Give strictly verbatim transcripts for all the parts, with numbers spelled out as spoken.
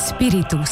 Spiritus,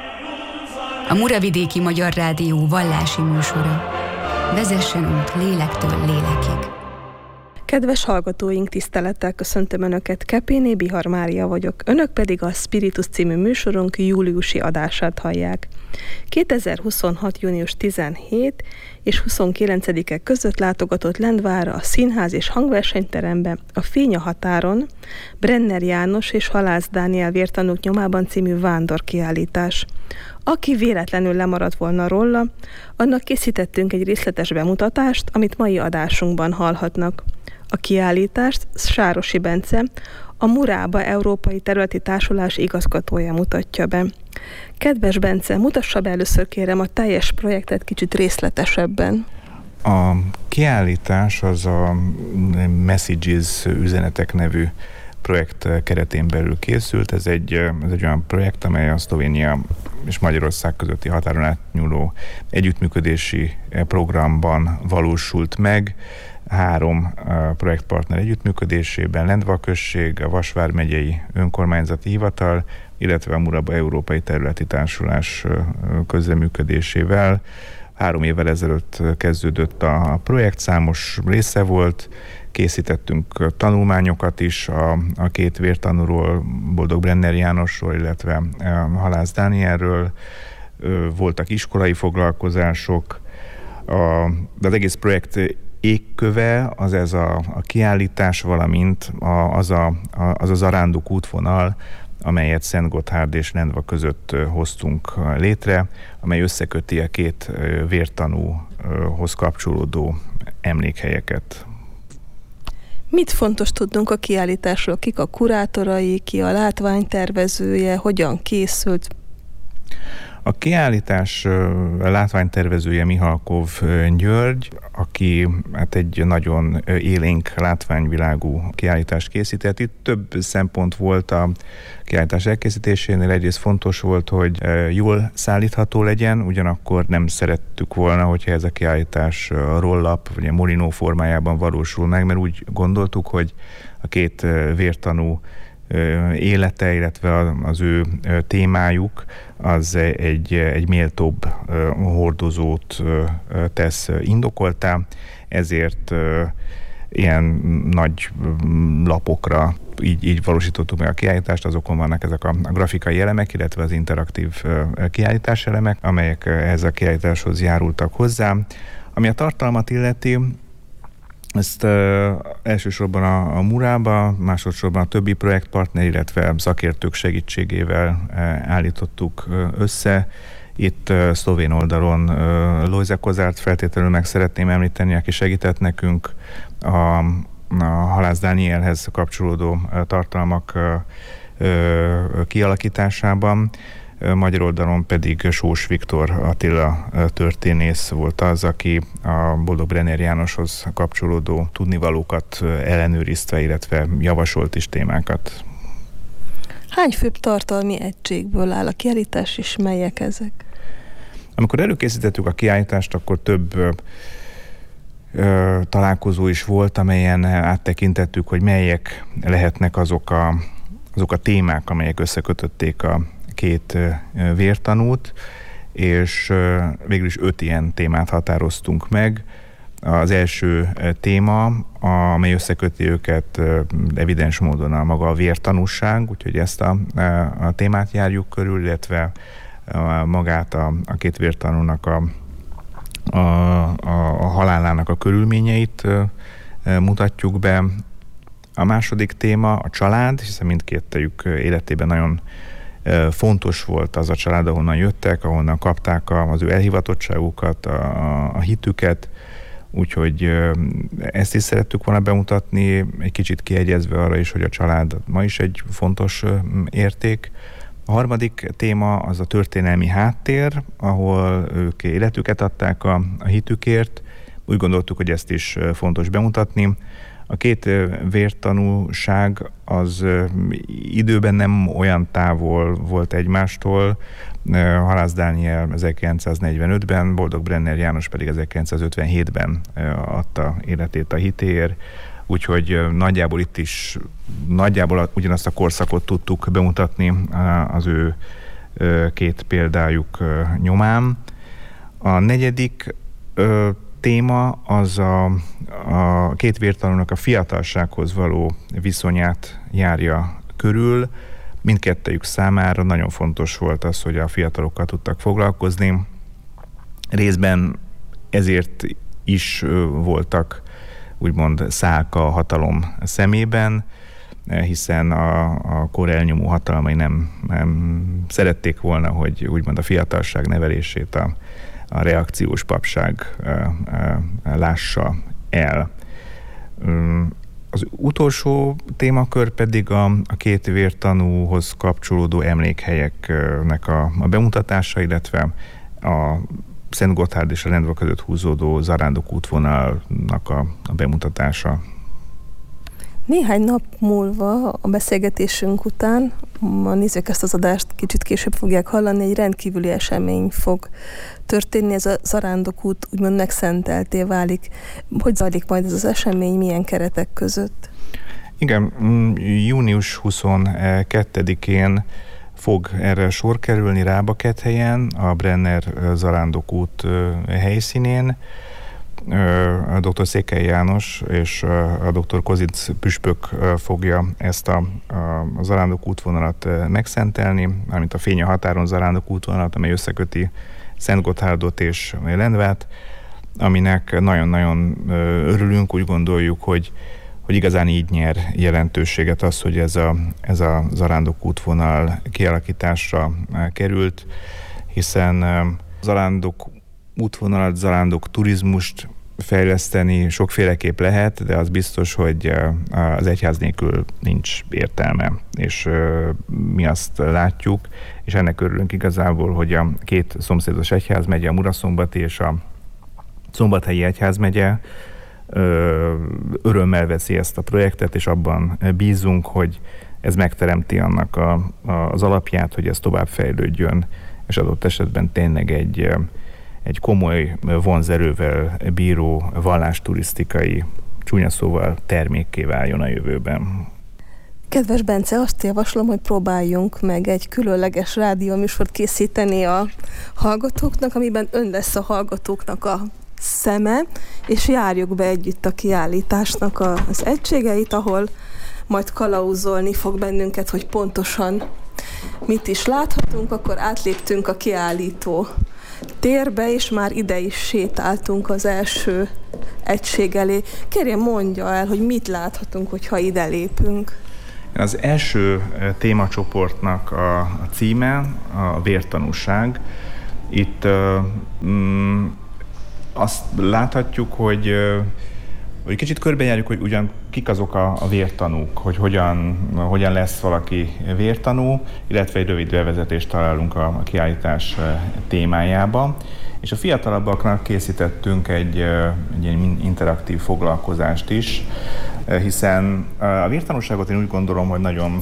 a Muravidéki Magyar Rádió vallási műsora. Vezessen út lélektől lélekig. Kedves hallgatóink, tisztelettel köszöntöm Önöket, Kepéné Bihar Mária vagyok, Önök pedig a Spiritus című műsorunk júliusi adását hallják. kétezer-huszonhat. június tizenhetedike és huszonkilencedike között látogatott Lendvárra a Színház és Hangversenyterembe a Fény a határon, Brenner János és Halász Dániel vértanúk nyomában című vándorkiállítás. Aki véletlenül lemaradt volna róla, annak készítettünk egy részletes bemutatást, amit mai adásunkban hallhatnak. A kiállítást Sárosi Bence, a Murába Európai Területi Társulás igazgatója mutatja be. Kedves Bence, mutassa be először kérem a teljes projektet kicsit részletesebben. A kiállítás az a Messages üzenetek nevű projekt keretén belül készült. Ez egy, ez egy olyan projekt, amely a Szlovénia és Magyarország közötti határon átnyúló együttműködési programban valósult meg. Három projektpartner együttműködésében, Lendva község, a Vas vármegyei önkormányzati hivatal, illetve a Murába Európai Területi Társulás közreműködésével. Három évvel ezelőtt kezdődött a projekt, számos része volt, készítettünk tanulmányokat is a, a két vértanúról, Boldog Brenner Jánosról, illetve Halász Dánielről, voltak iskolai foglalkozások, a, de az egész projekt égköve az ez a, a kiállítás, valamint a, az, a, a, az a zarándok útvonal, amelyet Szentgotthárd és Lendva között hoztunk létre, amely összeköti a két vértanúhoz kapcsolódó emlékhelyeket. Mit fontos tudnunk a kiállításról? Kik a kurátorai, ki a látványtervezője, hogyan készült? A kiállítás látványtervezője Mihalkov György, aki hát egy nagyon élénk látványvilágú kiállítást készített. Itt több szempont volt a kiállítás elkészítésénél. Egyrészt fontos volt, hogy jól szállítható legyen, ugyanakkor nem szerettük volna, hogyha ez a kiállítás roll-up, vagy a Molinó formájában valósul meg, mert úgy gondoltuk, hogy a két vértanú élete, illetve az ő témájuk az egy, egy méltóbb hordozót tesz indokoltá, ezért ilyen nagy lapokra így, így valósítottuk meg a kiállítást, azokon vannak ezek a grafikai elemek, illetve az interaktív kiállítás elemek, amelyek ehhez a kiállításhoz járultak hozzá. Ami a tartalmat illeti, ezt uh, elsősorban a, a Murába, másodszorban a többi projektpartner, illetve szakértők segítségével uh, állítottuk uh, össze. Itt uh, szlovén oldalon uh, Lojze Kozárt feltétlenül meg szeretném említeni, aki segített nekünk a, a Halász Dánielhez kapcsolódó uh, tartalmak uh, uh, kialakításában. Magyar oldalon pedig Sós Viktor Attila történész volt az, aki a Boldog Brenner Jánoshoz kapcsolódó tudnivalókat ellenőrizte, illetve javasolt is témákat. Hány főbb tartalmi egységből áll a kiállítás, és melyek ezek? Amikor előkészítettük a kiállítást, akkor több ö, találkozó is volt, amelyen áttekintettük, hogy melyek lehetnek azok a, azok a témák, amelyek összekötötték a két vértanút, és végül is öt ilyen témát határoztunk meg. Az első téma, amely összeköti őket evidens módon a maga a vértanúság, úgyhogy ezt a, a témát járjuk körül, illetve magát a, a két vértanúnak a, a, a, a halálának a körülményeit mutatjuk be. A második téma a család, hiszen mindkettejük életében nagyon fontos volt az a család, ahonnan jöttek, ahonnan kapták az ő elhivatottságukat, a, a hitüket, úgyhogy ezt is szerettük volna bemutatni, egy kicsit kiegyezve arra is, hogy a család ma is egy fontos érték. A harmadik téma az a történelmi háttér, ahol ők életüket adták a, a hitükért. Úgy gondoltuk, hogy ezt is fontos bemutatni. A két vértanúság az időben nem olyan távol volt egymástól. Halász Dániel ezerkilencszáznegyvenötben, Boldog Brenner János pedig ezerkilencszázötvenhétben adta életét a hitéért. Úgyhogy nagyjából itt is nagyjából ugyanazt a korszakot tudtuk bemutatni az ő két példájuk nyomán. A negyedik téma az a, a két vértanúnak a fiatalsághoz való viszonyát járja körül. Mindkettőjük számára nagyon fontos volt az, hogy a fiatalokkal tudtak foglalkozni. Részben ezért is voltak úgymond szálka a hatalom szemében, hiszen a, a kor elnyomó hatalmai nem, nem szerették volna, hogy úgymond a fiatalság nevelését a, a reakciós papság e, e, lássa el. Az utolsó témakör pedig a, a két vértanúhoz kapcsolódó emlékhelyeknek a, a bemutatása, illetve a Szent Gotthárd és a Lendva között húzódó zarándok útvonalnak a, a bemutatása. Néhány nap múlva a beszélgetésünk után, a nézők ezt az adást kicsit később fogják hallani, egy rendkívüli esemény fog történni, ez a zarándok út úgymond megszentelté válik. Hogy zajlik majd ez az esemény, milyen keretek között? Igen, június huszonkettedikén fog erre sor kerülni Rábakethelyen, a Brenner zarándok út helyszínén. A dr. Székely János és a dr. Kozinc püspök fogja ezt a, a zarándok útvonalat megszentelni, mármint a Fény a határon zarándok útvonalat, amely összeköti Szent Gotthárdot és Lendvát, aminek nagyon-nagyon örülünk, úgy gondoljuk, hogy, hogy igazán így nyer jelentőséget az, hogy ez a, ez a zarándok útvonal kialakításra került, hiszen zarándok útvonalat, zarándok turizmust fejleszteni sokféleképp lehet, de az biztos, hogy az egyház nélkül nincs értelme, és mi azt látjuk, és ennek örülünk igazából, hogy a két szomszédos egyházmegye, a Muraszombati és a Szombathelyi egyházmegye örömmel veszi ezt a projektet, és abban bízunk, hogy ez megteremti annak a, a, az alapját, hogy ez tovább fejlődjön, és adott esetben tényleg egy egy komoly vonzerővel bíró vallásturisztikai, csúnya szóval termékké váljon a jövőben. Kedves Bence, azt javaslom, hogy próbáljunk meg egy különleges rádióműsort készíteni a hallgatóknak, amiben ön lesz a hallgatóknak a szeme, és járjuk be együtt a kiállításnak az egységeit, ahol majd kalauzolni fog bennünket, hogy pontosan mit is láthatunk. Akkor átléptünk a kiállító térbe, és már ide is sétáltunk az első egység elé. Kérjem, mondja el, hogy mit láthatunk, hogyha ide lépünk. Az első témacsoportnak a, a címe a vértanúság. Itt mm, azt láthatjuk, hogy, hogy kicsit körbejárjuk, hogy ugyan kik azok a, a vértanúk, hogy hogyan, hogyan lesz valaki vértanú, illetve egy rövid bevezetést találunk a, a kiállítás témájába. És a fiatalabbaknak készítettünk egy, egy ilyen interaktív foglalkozást is, hiszen a vértanúságot én úgy gondolom, hogy nagyon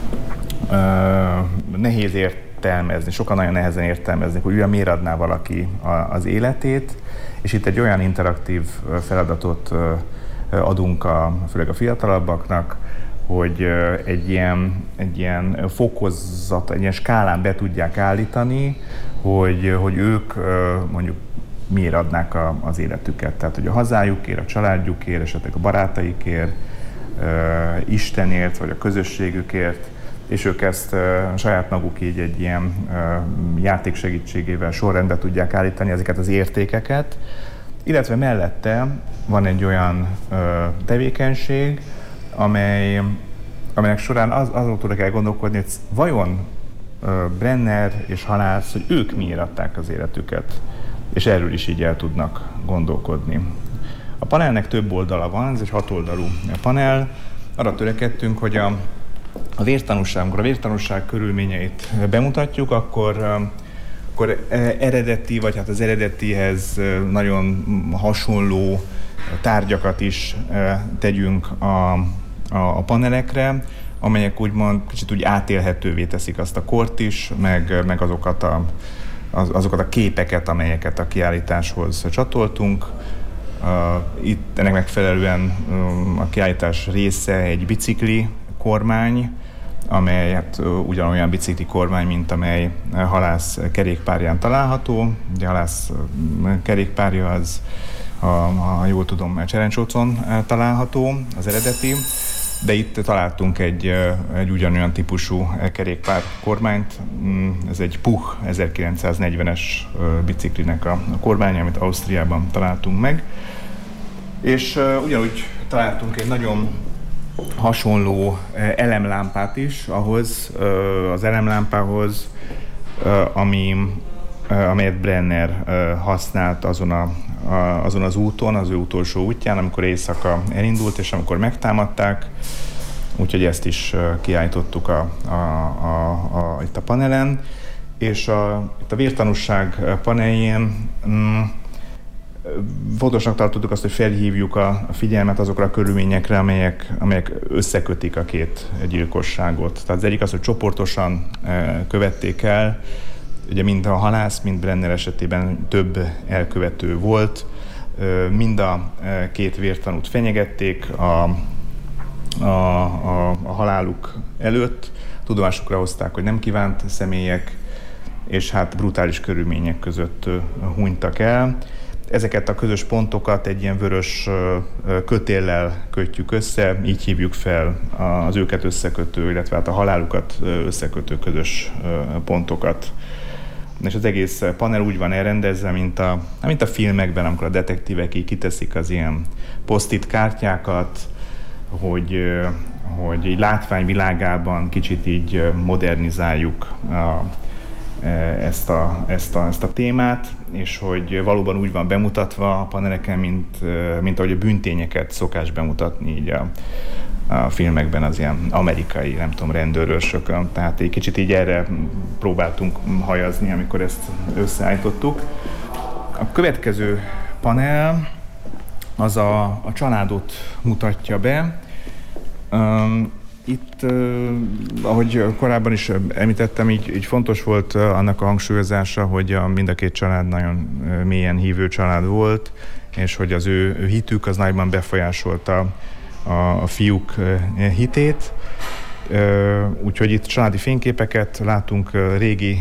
uh, nehéz értelmezni, sokan nagyon nehezen értelmezni, hogy ugyan miért adná valaki a, az életét, és itt egy olyan interaktív feladatot adunk a, főleg a fiatalabbaknak, hogy egy ilyen, egy ilyen fokozat, egy ilyen skálán be tudják állítani, hogy, hogy ők mondjuk miért adnák a, az életüket. Tehát, hogy a hazájukért, a családjukért, esetleg a barátaikért, Istenért, vagy a közösségükért, és ők ezt saját maguk így egy ilyen játék segítségével sorrendbe tudják állítani ezeket az értékeket, illetve mellette van egy olyan tevékenység, amely, amelynek során az, azon tudok el gondolkodni, hogy vajon Brenner és Halász, hogy ők miért adták az életüket, és erről is így el tudnak gondolkodni. A panelnek több oldala van, ez egy hatoldalú panel. Arra törekedtünk, hogy a, a vértanúság, amikor a vértanúság körülményeit bemutatjuk, akkor, akkor eredeti, vagy hát az eredetihez nagyon hasonló tárgyakat is tegyünk a, a, a panelekre, amelyek úgymond kicsit úgy átélhetővé teszik azt a kort is, meg, meg azokat, a, az, azokat a képeket, amelyeket a kiállításhoz csatoltunk. Itt ennek megfelelően a kiállítás része egy bicikli kormány, amely hát ugyanolyan bicikli kormány, mint amely Halász kerékpárján található. Ugye Halász kerékpárja az, ha, ha jól tudom, Cserencsócon található, az eredeti, de itt találtunk egy, egy ugyanolyan típusú kerékpár kormányt. Ez egy Puch ezerkilencszáznegyvenes biciklinek a kormánya, amit Ausztriában találtunk meg. És ugyanúgy találtunk egy nagyon hasonló elemlámpát is ahhoz, az elemlámpához, ami, amelyet Brenner használt azon, a, azon az úton, az ő utolsó útján, amikor éjszaka elindult, és amikor megtámadták. Úgyhogy ezt is kiállítottuk a, a, a, a, itt a panelen. És a, itt a vértanúság paneljén mm, fontosnak tartottuk azt, hogy felhívjuk a figyelmet azokra a körülményekre, amelyek, amelyek összekötik a két gyilkosságot. Tehát az egyik az, hogy csoportosan követték el, ugye mind a Halász, mind Brenner esetében több elkövető volt, mind a két vértanút fenyegették a, a, a, a haláluk előtt, tudomásukra hozták, hogy nem kívánt személyek, és hát brutális körülmények között hunytak el. Ezeket a közös pontokat egy ilyen vörös kötéllel kötjük össze, így hívjuk fel az őket összekötő, illetve hát a halálukat összekötő közös pontokat. És az egész panel úgy van elrendezve, mint a, mint a filmekben, amikor a detektívek így kiteszik az ilyen post-it kártyákat, hogy, hogy így látványvilágában kicsit így modernizáljuk a, Ezt a, ezt, a, ezt a témát, és hogy valóban úgy van bemutatva a paneleken, mint, mint ahogy a bűntényeket szokás bemutatni így a, a filmekben az ilyen amerikai, nem tudom, rendőrösökön. Tehát egy kicsit így erre próbáltunk hajazni, amikor ezt összeállítottuk. A következő panel az a, a családot mutatja be. Um, Itt, ahogy korábban is említettem, így, így fontos volt annak a hangsúlyozása, hogy a, mind a két család nagyon mélyen hívő család volt, és hogy az ő, ő hitük az nagyban befolyásolta a, a fiúk hitét. Úgyhogy itt családi fényképeket látunk régi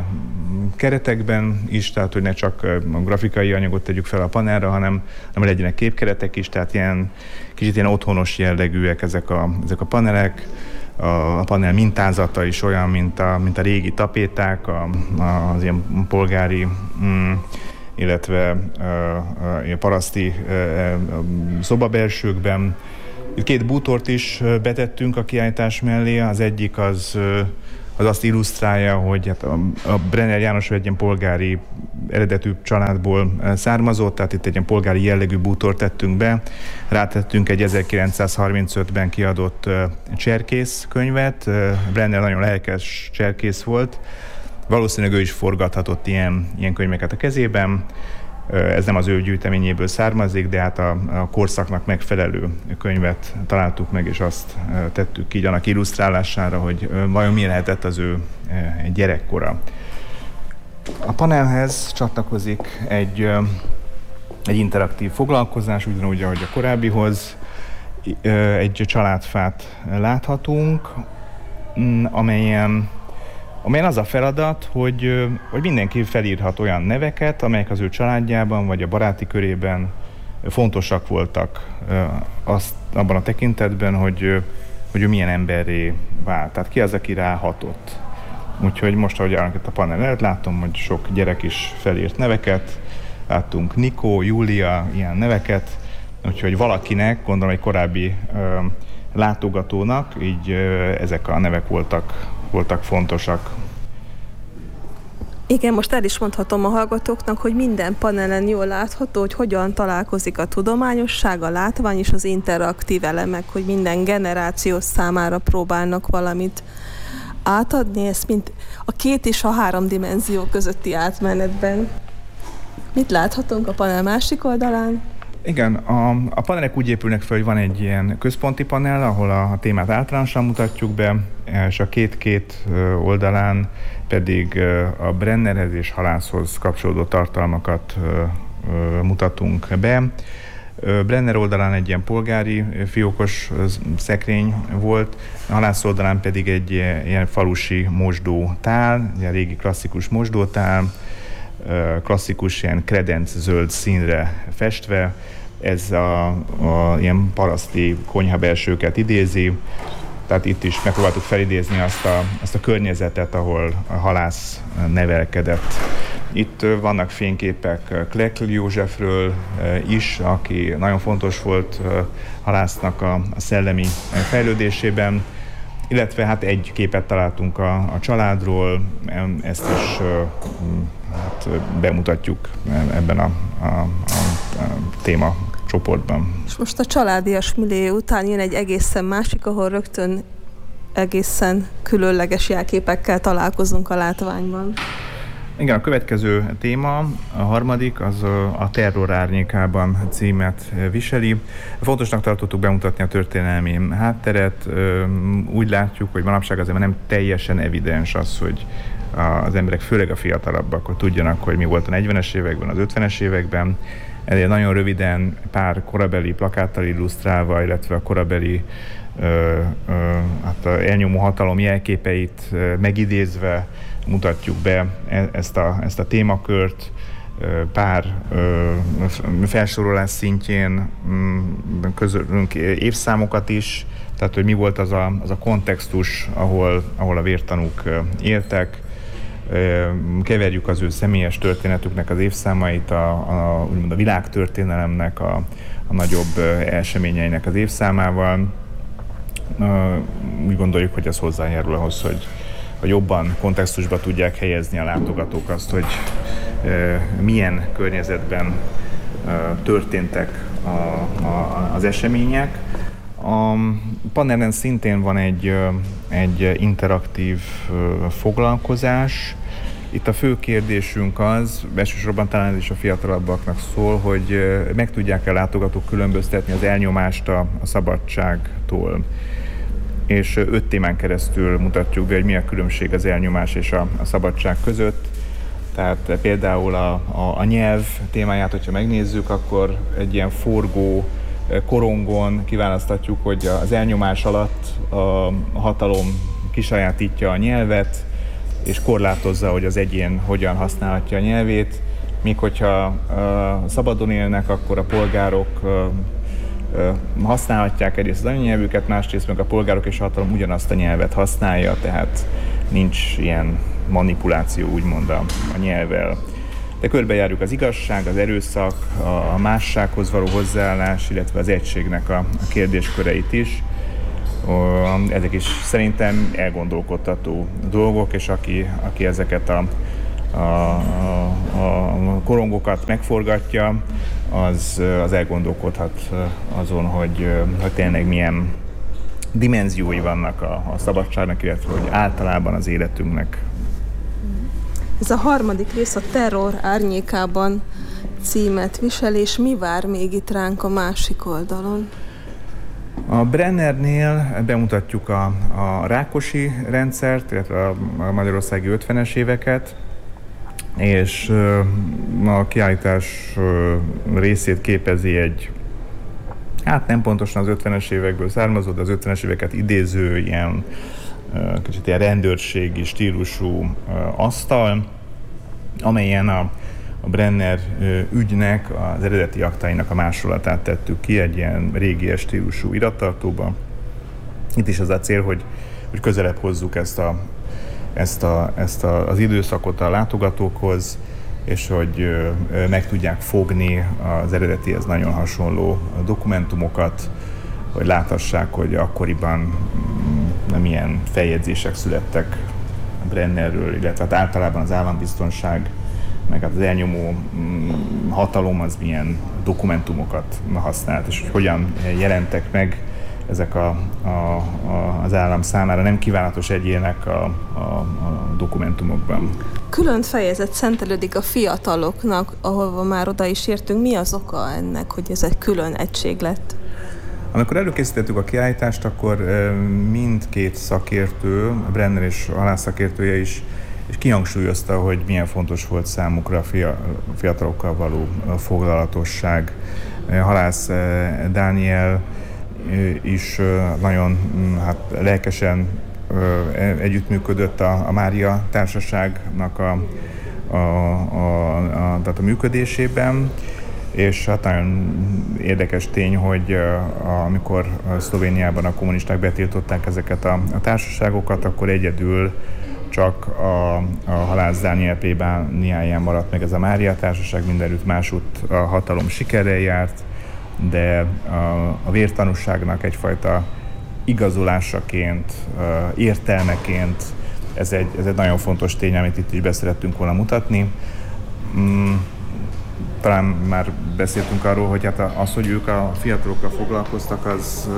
keretekben is, tehát hogy ne csak a grafikai anyagot tegyük fel a panelra, hanem, hanem legyenek képkeretek is, tehát ilyen kicsit ilyen otthonos jellegűek ezek a, ezek a panelek. A, a panel mintázata is olyan, mint a, mint a régi tapéták, a, a, az ilyen polgári, mm, illetve a, a, a paraszti a, a szobabelsőkben. Itt két bútort is betettünk a kiállítás mellé. Az egyik az, az azt illusztrálja, hogy hát a, a Brenner János egy ilyen polgári eredetű családból származott, tehát itt egy ilyen polgári jellegű bútort tettünk be. Rátettünk egy ezerkilencszázharmincötben kiadott cserkész könyvet. Brenner nagyon lelkes cserkész volt. Valószínűleg ő is forgathatott ilyen, ilyen könyveket a kezében. Ez nem az ő gyűjteményéből származik, de hát a, a korszaknak megfelelő könyvet találtuk meg, és azt tettük így annak illusztrálására, hogy vajon mi lehetett az ő gyerekkora. A panelhez csatlakozik egy, egy interaktív foglalkozás, ugyanúgy, ahogy a korábbihoz. Egy családfát láthatunk, amelyen amelyen az a feladat, hogy, hogy mindenki felírhat olyan neveket, amelyek az ő családjában vagy a baráti körében fontosak voltak azt, abban a tekintetben, hogy, hogy ő milyen emberré vált. Tehát ki az, aki ráhatott. Úgyhogy most, ahogy állunk itt a panel előtt, látom, hogy sok gyerek is felírt neveket. Láttunk Nikó, Júlia, ilyen neveket. Úgyhogy valakinek, gondolom egy korábbi ö, látogatónak, így ö, ezek a nevek voltak voltak fontosak. Igen, most el is mondhatom a hallgatóknak, hogy minden panelen jól látható, hogy hogyan találkozik a tudományosság, a látvány és az interaktív elemek, hogy minden generáció számára próbálnak valamit átadni, ezt mint a két és a három dimenzió közötti átmenetben. Mit láthatunk a panel másik oldalán? Igen, a, a panelek úgy épülnek fel, hogy van egy ilyen központi panel, ahol a, a témát általánosan mutatjuk be, és a két-két oldalán pedig a Brennerhez és Halászhoz kapcsolódó tartalmakat mutatunk be. Brenner oldalán egy ilyen polgári fiókos szekrény volt, a halász oldalán pedig egy ilyen falusi mosdótál, ilyen régi klasszikus mosdótál, klasszikus ilyen kredenc zöld színre festve. Ez a, a ilyen paraszti konyhabelsőket idézi, tehát itt is megpróbáltuk felidézni azt a, azt a környezetet, ahol a halász nevelkedett. Itt vannak fényképek Klekl Józsefről is, aki nagyon fontos volt halásznak a, a szellemi fejlődésében, illetve hát egy képet találtunk a, a családról, ezt is hát bemutatjuk ebben a, a, a, a téma csoportban. És most a családias millió után jön egy egészen másik, ahol rögtön egészen különleges jelképekkel találkozunk a látványban. Igen, a következő téma, a harmadik, az a Terror árnyékában címet viseli. Fontosnak tartottuk bemutatni a történelmi hátteret. Úgy látjuk, hogy manapság azért nem teljesen evidens az, hogy az emberek, főleg a fiatalabbak, hogy tudjanak, hogy mi volt a negyvenes években, az ötvenes években. Ezért nagyon röviden pár korabeli plakáttal illusztrálva, illetve a korabeli ö, ö, hát a elnyomó hatalom jelképeit ö, megidézve mutatjuk be ezt a, ezt a témakört. Pár ö, felsorolás szintjén közölünk évszámokat is, tehát hogy mi volt az a, az a kontextus, ahol, ahol a vértanúk éltek. Keverjük az ő személyes történetüknek az évszámait a, a, úgymond a világtörténelemnek, a, a nagyobb eseményeinek az évszámával. Úgy gondoljuk, hogy ez hozzájárul ahhoz, hogy, hogy jobban kontextusba tudják helyezni a látogatók azt, hogy milyen környezetben történtek a, a, az események. A panelen szintén van egy, egy interaktív foglalkozás. Itt a fő kérdésünk az, elsősorban talán ez is a fiatalabbaknak szól, hogy meg tudják-e látogatók különböztetni az elnyomást a, a szabadságtól. És öt témán keresztül mutatjuk be, hogy mi a különbség az elnyomás és a, a szabadság között. Tehát például a, a, a nyelv témáját, hogyha megnézzük, akkor egy ilyen forgó korongon kiválasztatjuk, hogy az elnyomás alatt a hatalom kisajátítja a nyelvet, és korlátozza, hogy az egyén hogyan használhatja a nyelvét, míg hogyha uh, szabadon élnek, akkor a polgárok uh, uh, használhatják egyrészt az anyanyelvüket, másrészt meg a polgárok és a hatalom ugyanazt a nyelvet használja, tehát nincs ilyen manipuláció úgymond a, a nyelvvel. De körbejárjuk az igazság, az erőszak, a mássághoz való hozzáállás, illetve az egységnek a, a kérdésköreit is. Ezek is szerintem elgondolkodtató dolgok, és aki, aki ezeket a, a, a, a korongokat megforgatja, az, az elgondolkodhat azon, hogy, hogy tényleg milyen dimenziói vannak a, a szabadságnak, illetve hogy általában az életünknek. Ez a harmadik rész, a Terror árnyékában címet visel, és mi vár még itt ránk a másik oldalon? A Brennernél bemutatjuk a, a Rákosi rendszert, illetve a, a magyarországi ötvenes éveket, és a kiállítás részét képezi egy, hát nem pontosan az ötvenes évekből származó, de az ötvenes éveket idéző ilyen kicsit ilyen rendőrségi stílusú asztal, amelyen a, a Brenner ügynek, az eredeti aktáinak a másolatát tettük ki egy ilyen régi stílusú irattartóba. Itt is az a cél, hogy, hogy közelebb hozzuk ezt, a, ezt, a, ezt a, az időszakot a látogatókhoz, és hogy meg tudják fogni az eredetihez nagyon hasonló dokumentumokat, hogy láthassák, hogy akkoriban milyen feljegyzések születtek Brennerről, illetve hát általában az állambiztonság, meg az elnyomó hatalom az milyen dokumentumokat használt, és hogy hogyan jelentek meg ezek a, a, a, az állam számára nem kívánatos egyének a, a, a dokumentumokban. Külön fejezet szentelődik a fiataloknak, ahol már oda is értünk. Mi az oka ennek, hogy ez egy külön egység lett? Amikor előkészítettük a kiállítást, akkor mindkét szakértő, a Brenner és a halász szakértője is, és kihangsúlyozta, hogy milyen fontos volt számukra a fiatalokkal való foglalatosság. Halász Dániel is nagyon hát, lelkesen együttműködött a, a Mária Társaságnak a, a, a, a, tehát a működésében, és hát nagyon érdekes tény, hogy a, amikor Szlovéniában a kommunisták betiltották ezeket a, a társaságokat, akkor egyedül csak a, a Halász Dániel plébániáján maradt meg ez a Mária Társaság, mindenütt másútt a hatalom sikerrel járt, de a, a vértanúságnak egyfajta igazolásaként, értelmeként ez egy, ez egy nagyon fontos tény, amit itt is beszerettünk volna mutatni. Mm, talán már beszéltünk arról, hogy hát az, hogy ők a fiatalokkal foglalkoztak, az,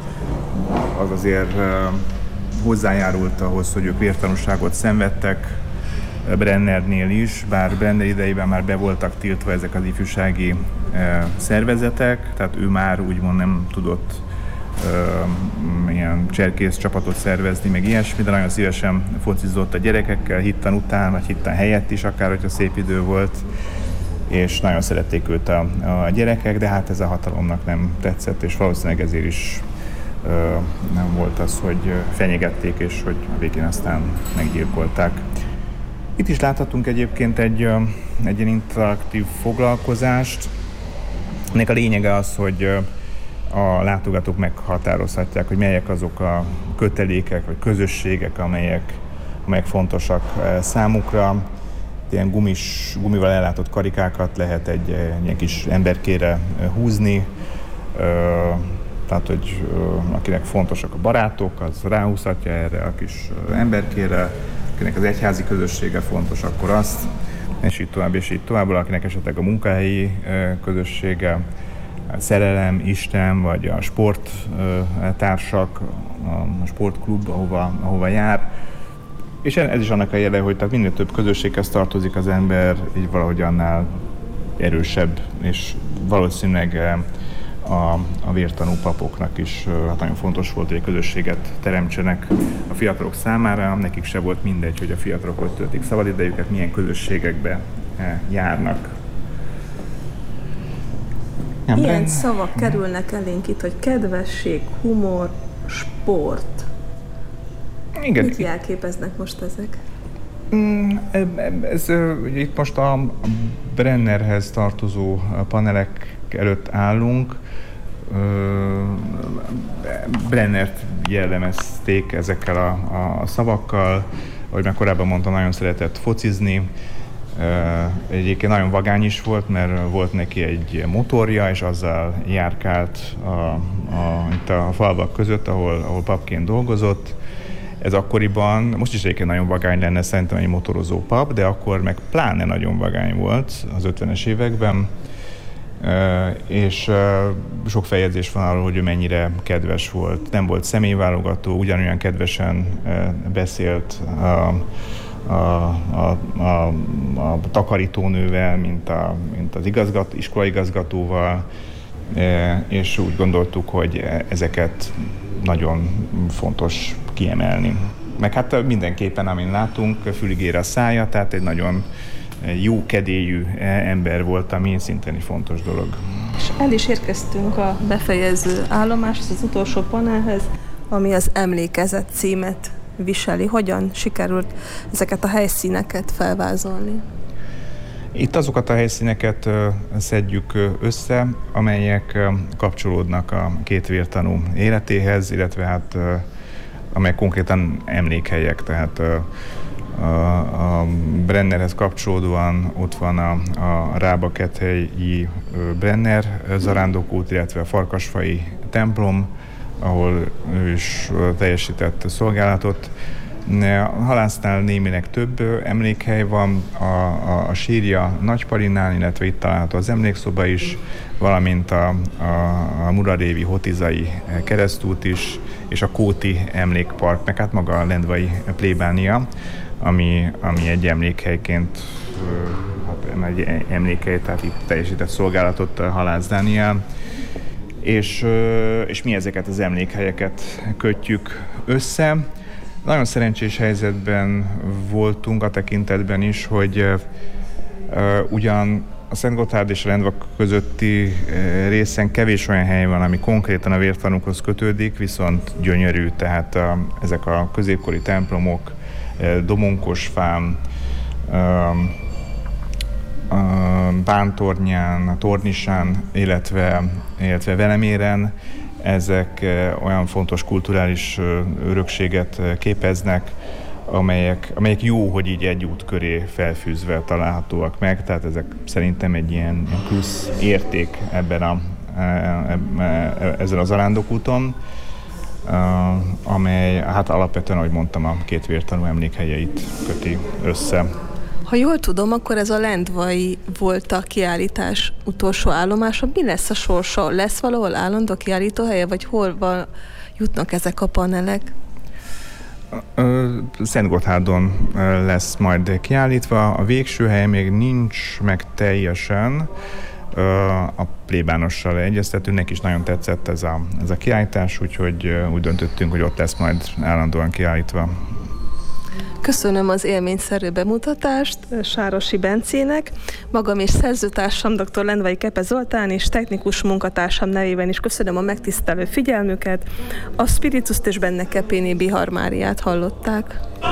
az azért hozzájárult ahhoz, hogy ők vértanúságot szenvedtek Brennernél is, bár Brenner idejében már be voltak tiltva ezek az ifjúsági szervezetek, tehát ő már úgymond nem tudott uh, ilyen cserkész csapatot szervezni, meg ilyesmi, de nagyon szívesen focizott a gyerekekkel, hitten után, vagy hitten helyett is, akár hogyha szép idő volt, és nagyon szerették őt a, a gyerekek, de hát ez a hatalomnak nem tetszett, és valószínűleg ezért is uh, nem volt az, hogy fenyegették, és hogy a végén aztán meggyilkolták. Itt is láthatunk egyébként egy, egy ilyen interaktív foglalkozást. Ennek a lényege az, hogy a látogatók meghatározhatják, hogy melyek azok a kötelékek vagy közösségek, amelyek, amelyek fontosak számukra. Ilyen gumis, gumival ellátott karikákat lehet egy, egy ilyen kis emberkére húzni. Tehát, hogy akinek fontosak a barátok, az ráhúzhatja erre a kis emberkére. Akinek az egyházi közössége fontos, akkor azt, és így tovább, és így tovább, akinek esetleg a munkahelyi közössége, a szerelem, Isten, vagy a sporttársak, a sportklub, ahova, ahova jár. És ez is annak a jele, hogy tehát minél több közösséghez tartozik az ember, így valahogy annál erősebb, és valószínűleg A, a vértanú papoknak is hát nagyon fontos volt, hogy egy közösséget teremtsenek a fiatalok számára. Nekik se volt mindegy, hogy a fiatalok ott töltik szabadidejüket, milyen közösségekbe járnak. Nem, Ilyen de... szavak kerülnek elénk itt, hogy kedvesség, humor, sport. Igen. Mit jelképeznek most ezek? Ez, ugye itt most a Brennerhez tartozó panelek előtt állunk. Brennert jellemezték ezekkel a, a szavakkal, ahogy már korábban mondtam, nagyon szeretett focizni. Egyébként nagyon vagány is volt, mert volt neki egy motorja, és azzal járkált a, a, itt a falvak között, ahol, ahol papként dolgozott. Ez akkoriban, most is egyébként nagyon vagány lenne szerintem egy motorozó pap, de akkor meg pláne nagyon vagány volt az ötvenes években. És sok feljegyzés van arról, hogy ő mennyire kedves volt. Nem volt személyválogató, ugyanolyan kedvesen beszélt a, a, a, a, a takarítónővel, mint, a, mint az igazgat, iskolaigazgatóval, és úgy gondoltuk, hogy ezeket nagyon fontos kiemelni. Meg hát mindenképpen, amin látunk, fülig ér a szája, tehát egy nagyon jó kedélyű ember volt, ami szintén egy fontos dolog. És el is érkeztünk a befejező állomáshoz, az utolsó panelhez, ami az Emlékezet címet viseli. Hogyan sikerült ezeket a helyszíneket felvázolni? Itt azokat a helyszíneket szedjük össze, amelyek kapcsolódnak a két vértanú életéhez, illetve hát amelyek konkrétan emlékhelyek, tehát a, a Brennerhez kapcsolódóan ott van a, a Rába-Kethelyi Brenner zarándokút, illetve a Farkasfai templom, ahol ő is teljesített szolgálatot. A Halásznál némileg több emlékhely van, a, a, a sírja Nagyparinán, illetve itt található az emlékszoba is, valamint a, a, a Murarévi Hotizai keresztút is, és a Kóti emlékpark, meg hát maga a Lendvai plébánia, ami, ami egy emlékhelyként, hát egy emlékhely, tehát itt teljesített szolgálatot Halász Dániel. És, és mi ezeket az emlékhelyeket kötjük össze. Nagyon szerencsés helyzetben voltunk a tekintetben is, hogy uh, ugyan a Szentgotthárd és a Lendvak közötti részen kevés olyan hely van, ami konkrétan a vértanúkhoz kötődik, viszont gyönyörű, tehát a, ezek a középkori templomok, Domonkosfán, Bántornyán, Tornisán, illetve, illetve Veleméren, ezek olyan fontos kulturális örökséget képeznek, amelyek, amelyek jó, hogy így egy út köré felfűzve találhatóak meg, tehát ezek szerintem egy ilyen plusz érték ebben a, ezen az arándokúton, amely hát alapvetően, ahogy mondtam, a két vértanú emlékhelyeit köti össze. Ha jól tudom, akkor ez a lendvai volt a kiállítás utolsó állomása. Mi lesz a sorsa? Lesz valahol állandó kiállítóhelye, vagy hol van, jutnak ezek a panelek? Szentgotthárdon lesz majd kiállítva. A végső hely még nincs meg teljesen. A plébánossal egyeztetünk, neki is nagyon tetszett ez a, ez a kiállítás, úgyhogy úgy döntöttünk, hogy ott lesz majd állandóan kiállítva. Köszönöm az élményszerű bemutatást Sárosi Bencének, magam és szerzőtársam dr. Lendvai Kepe Zoltán és technikus munkatársam nevében is köszönöm a megtisztelő figyelmüket. A Spirituszt és benne Kepéné Bihar Máriát hallották.